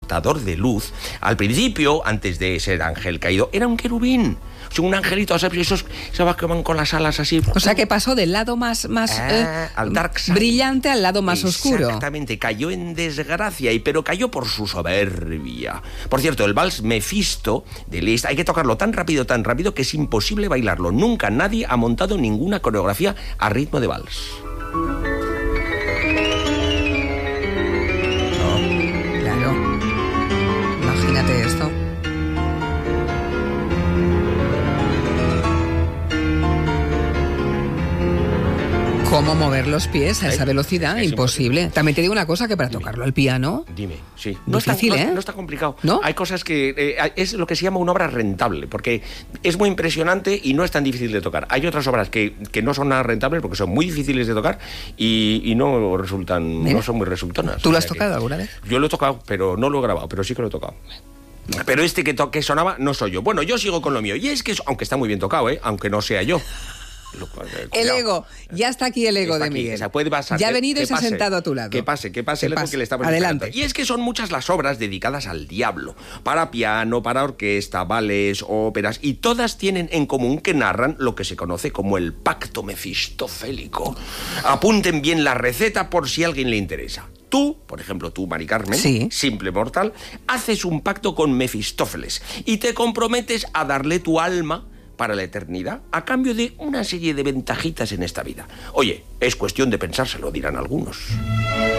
portador de luz, al principio, antes de ser ángel caído, era un querubín. O sea, un angelito, ¿sabes? Esos que van con las alas así. O sea, que pasó del lado más al dark side, brillante al lado más oscuro. Exactamente, cayó en desgracia, pero cayó por su soberbia. Por cierto, el vals Mefisto de Liszt hay que tocarlo tan rápido, que es imposible bailarlo. Nunca nadie ha montado ninguna coreografía a ritmo de vals. Claro. Imagínate esto. ¿Cómo mover los pies a esa velocidad? Imposible. También te digo una cosa, que para tocarlo al piano... Dime, sí. Difícil, no está complicado. ¿No? Hay cosas que... es lo que se llama una obra rentable, porque es muy impresionante y no es tan difícil de tocar. Hay otras obras que no son nada rentables porque son muy difíciles de tocar y no resultan... Mira, no son muy resultonas. ¿Tú lo has tocado alguna vez? Yo lo he tocado, pero no lo he grabado, pero sí que lo he tocado. Pero este que sonaba no soy yo. Bueno, yo sigo con lo mío. Y es que, aunque está muy bien tocado, aunque no sea yo... El ego, ya está aquí el ego está de aquí, Miguel. O sea, puede pasar, ya ha venido y se ha sentado a tu lado. Que pase el ego que le estamos Adelante. esperando. Y es que son muchas las obras dedicadas al diablo, para piano, para orquesta, ballets, óperas, y todas tienen en común que narran lo que se conoce como el pacto mefistofélico. Apunten bien la receta por si a alguien le interesa. Tú, por ejemplo, tú, Mari Carmen, sí, simple mortal, haces un pacto con Mefistófeles y te comprometes a darle tu alma para la eternidad, a cambio de una serie de ventajitas en esta vida. Oye, es cuestión de pensárselo, dirán algunos.